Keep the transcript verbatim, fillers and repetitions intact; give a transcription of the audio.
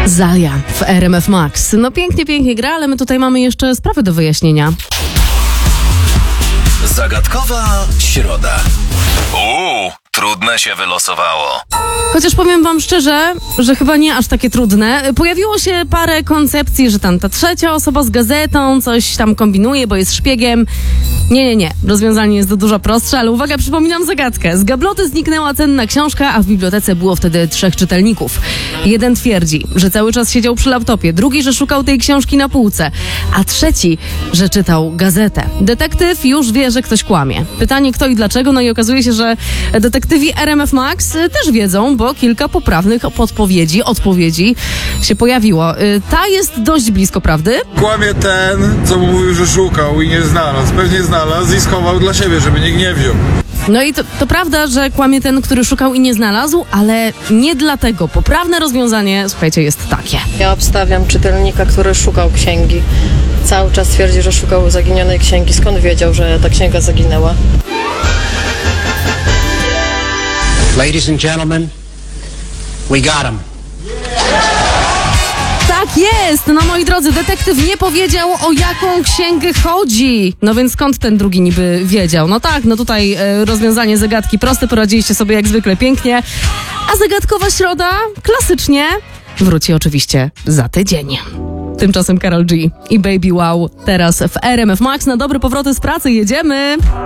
Zalia w R M F Max. No pięknie, pięknie gra, ale my tutaj mamy jeszcze sprawy do wyjaśnienia. Zagadkowa środa. Uuu, trudne się wylosowało. Chociaż powiem wam szczerze, że chyba nie aż takie trudne. Pojawiło się parę koncepcji, że tam ta trzecia osoba z gazetą coś tam kombinuje, bo jest szpiegiem. Nie, nie, nie. Rozwiązanie jest dużo prostsze, ale uwaga, przypominam zagadkę. Z gabloty zniknęła cenna książka, a w bibliotece było wtedy trzech czytelników. Jeden twierdzi, że cały czas siedział przy laptopie, drugi, że szukał tej książki na półce, a trzeci, że czytał gazetę. Detektyw już wie, że ktoś kłamie. Pytanie kto i dlaczego, no i okazuje się, że detektywi R M F Max też wiedzą, bo kilka poprawnych podpowiedzi, odpowiedzi się pojawiło. Ta jest dość blisko prawdy. Kłamie ten, co mówił, że szukał i nie znalazł. Pewnie znalazł i schował dla siebie, żeby nikt nie wziął. No i to, to prawda, że kłamie ten, który szukał i nie znalazł, ale nie dlatego. Poprawne rozwiązanie, słuchajcie, jest takie. Ja obstawiam czytelnika, który szukał księgi. Cały czas twierdzi, że szukał zaginionej księgi. Skąd wiedział, że ta księga zaginęła? Ladies and gentlemen, we got him. Tak jest! No moi drodzy, detektyw nie powiedział, o jaką księgę chodzi. No więc skąd ten drugi niby wiedział? No tak, no tutaj e, rozwiązanie zagadki proste, poradziliście sobie jak zwykle pięknie. A zagadkowa środa klasycznie wróci oczywiście za tydzień. Tymczasem Karol G i Baby Wow teraz w R M F Max. Na dobre powroty z pracy jedziemy!